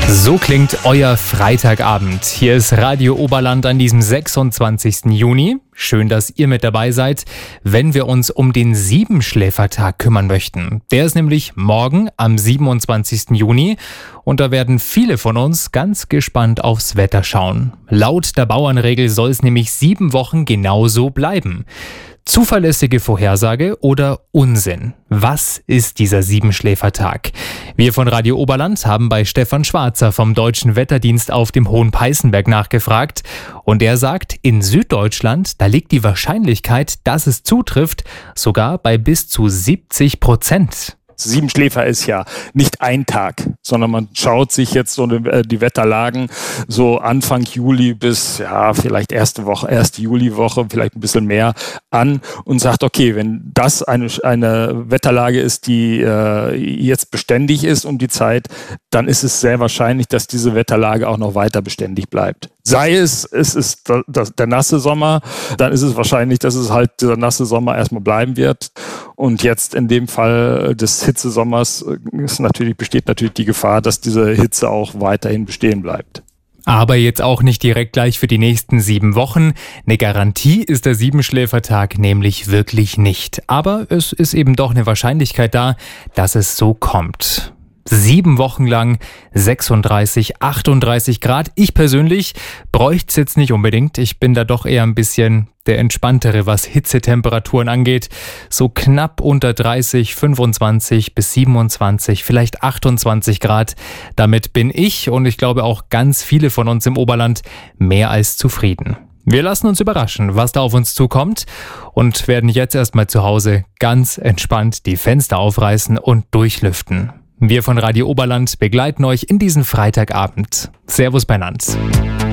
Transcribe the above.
So klingt euer Freitagabend. Hier ist Radio Oberland an diesem 26. Juni. Schön, dass ihr mit dabei seid, wenn wir uns um den Siebenschläfertag kümmern möchten. Der ist nämlich morgen am 27. Juni und da werden viele von uns ganz gespannt aufs Wetter schauen. Laut der Bauernregel soll es nämlich 7 Wochen genauso bleiben. Zuverlässige Vorhersage oder Unsinn? Was ist dieser Siebenschläfertag? Wir von Radio Oberland haben bei Stefan Schwarzer vom Deutschen Wetterdienst auf dem Hohen Peißenberg nachgefragt und er sagt, in Süddeutschland, da liegt die Wahrscheinlichkeit, dass es zutrifft, sogar bei bis zu 70%. Siebenschläfer ist ja nicht ein Tag, sondern man schaut sich jetzt so die Wetterlagen so Anfang Juli bis vielleicht erste Juliwoche, vielleicht ein bisschen mehr an und sagt, okay, wenn das eine Wetterlage ist, die jetzt beständig ist um die Zeit, dann ist es sehr wahrscheinlich, dass diese Wetterlage auch noch weiter beständig bleibt. Sei es ist der nasse Sommer, dann ist es wahrscheinlich, dass es halt dieser nasse Sommer erstmal bleiben wird. Und jetzt in dem Fall des Hitzesommers besteht natürlich die Gefahr, dass diese Hitze auch weiterhin bestehen bleibt. Aber jetzt auch nicht direkt gleich für die nächsten 7 Wochen. Eine Garantie ist der Siebenschläfertag nämlich wirklich nicht. Aber es ist eben doch eine Wahrscheinlichkeit da, dass es so kommt. 7 Wochen lang 36, 38 Grad. Ich persönlich bräuchte es jetzt nicht unbedingt. Ich bin da doch eher ein bisschen der Entspanntere, was Hitzetemperaturen angeht. So knapp unter 30, 25 bis 27, vielleicht 28 Grad. Damit bin ich und ich glaube auch ganz viele von uns im Oberland mehr als zufrieden. Wir lassen uns überraschen, was da auf uns zukommt und werden jetzt erstmal zu Hause ganz entspannt die Fenster aufreißen und durchlüften. Wir von Radio Oberland begleiten euch in diesen Freitagabend. Servus beinand.